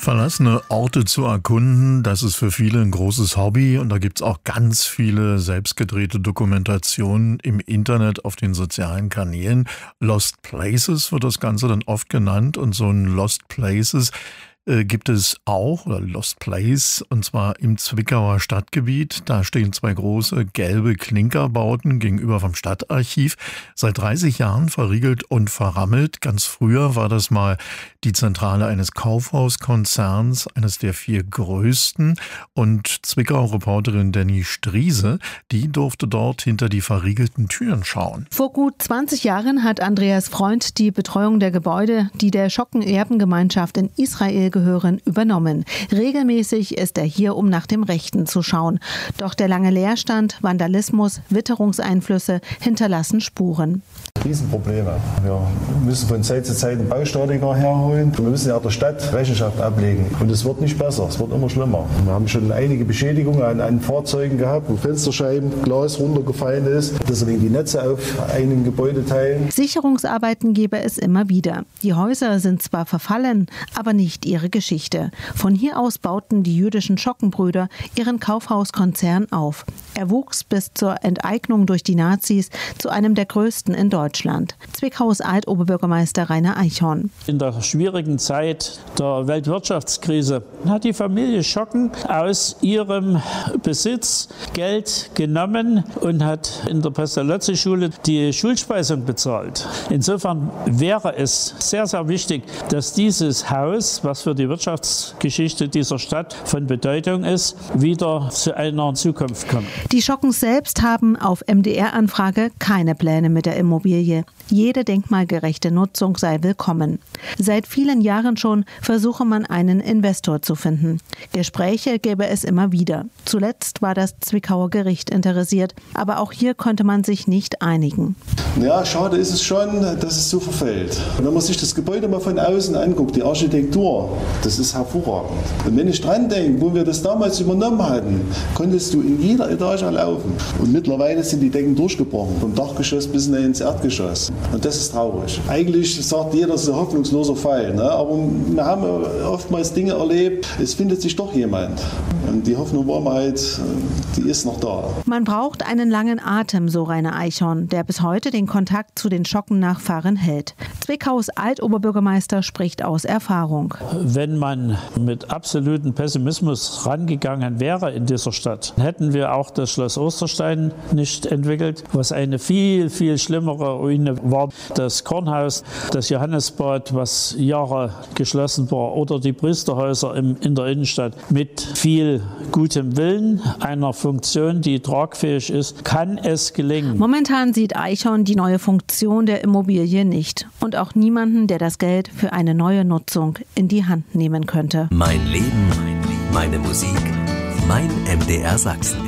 Verlassene Orte zu erkunden, das ist für viele ein großes Hobby und da gibt's auch ganz viele selbstgedrehte Dokumentationen im Internet auf den sozialen Kanälen. Lost Places wird das Ganze dann oft genannt und so ein Lost Places gibt es auch, oder Lost Place, und zwar im Zwickauer Stadtgebiet. Da stehen 2 große gelbe Klinkerbauten gegenüber vom Stadtarchiv. Seit 30 Jahren verriegelt und verrammelt. Ganz früher war das mal die Zentrale eines Kaufhauskonzerns, eines der 4 größten. Und Zwickau-Reporterin Danny Striese, die durfte dort hinter die verriegelten Türen schauen. Vor gut 20 Jahren hat Andreas Freund die Betreuung der Gebäude, die der Schocken-Erbengemeinschaft in Israel gehören, übernommen. Regelmäßig ist er hier, um nach dem Rechten zu schauen. Doch der lange Leerstand, Vandalismus, Witterungseinflüsse hinterlassen Spuren. Riesenprobleme. Wir müssen von Zeit zu Zeit einen Baustatiker herholen. Wir müssen ja der Stadt Rechenschaft ablegen. Und es wird nicht besser, es wird immer schlimmer. Wir haben schon einige Beschädigungen an Fahrzeugen gehabt, wo Fensterscheiben, Glas runtergefallen ist. Deswegen die Netze auf einigen Gebäudeteilen. Sicherungsarbeiten gebe es immer wieder. Die Häuser sind zwar verfallen, aber nicht ihre Geschichte. Von hier aus bauten die jüdischen Schockenbrüder ihren Kaufhauskonzern auf. Er wuchs bis zur Enteignung durch die Nazis zu einem der größten in Deutschland. Zwickaus Altoberbürgermeister Rainer Eichhorn. In der schwierigen Zeit der Weltwirtschaftskrise hat die Familie Schocken aus ihrem Besitz Geld genommen und hat in der Pestalozzi-Schule die Schulspeisung bezahlt. Insofern wäre es sehr, sehr wichtig, dass dieses Haus, was für die Wirtschaftsgeschichte dieser Stadt von Bedeutung ist, wieder zu einer Zukunft kommt. Die Schockens selbst haben auf MDR-Anfrage keine Pläne mit der Immobilie. Jede denkmalgerechte Nutzung sei willkommen. Seit vielen Jahren schon versuche man, einen Investor zu finden. Gespräche gäbe es immer wieder. Zuletzt war das Zwickauer Gericht interessiert, aber auch hier konnte man sich nicht einigen. Ja, schade ist es schon, dass es so verfällt. Wenn man sich das Gebäude mal von außen anguckt, die Architektur, das ist hervorragend. Und wenn ich dran denke, wo wir das damals übernommen hatten, konntest du in jeder Etage laufen. Und mittlerweile sind die Decken durchgebrochen, vom Dachgeschoss bis ins Erdgeschoss. Und das ist traurig. Eigentlich sagt jeder, das ist ein hoffnungsloser Fall. Ne? Aber wir haben oftmals Dinge erlebt, es findet sich doch jemand. Und die Hoffnung war mal halt, die ist noch da. Man braucht einen langen Atem, so Rainer Eichhorn, der bis heute den Kontakt zu den Schocken-Nachfahren hält. Zwickaus Altoberbürgermeister spricht aus Erfahrung. Wenn man mit absolutem Pessimismus rangegangen wäre in dieser Stadt, hätten wir auch das Schloss Osterstein nicht entwickelt, was eine viel, viel schlimmere Ruine war. Das Kornhaus, das Johannesbad, was Jahre geschlossen war, oder die Priesterhäuser in der Innenstadt. Mit viel gutem Willen, einer Funktion, die tragfähig ist, kann es gelingen. Momentan sieht Eichhorn die neue Funktion der Immobilie nicht und auch niemanden, der das Geld für eine neue Nutzung in die Hand nehmen könnte. Mein Leben, meine Musik, mein MDR Sachsen.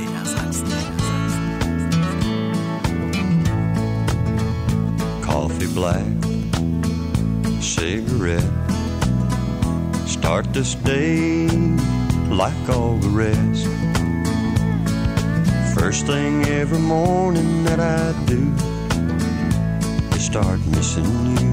Coffee black, cigarette, start this day like all the rest. First thing every morning that I do is start missing you.